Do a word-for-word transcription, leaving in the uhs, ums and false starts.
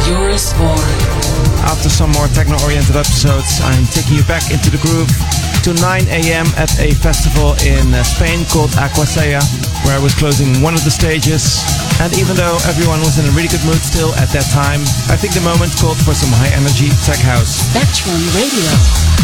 Joris Voorn. After some more techno-oriented episodes, I'm taking you back into the groove to nine a.m. at a festival in uh, Spain called Aquasea, where I was closing one of the stages. And even though everyone was in a really good mood still at that time, I think the moment called for some high-energy tech house. Spectrum Radio.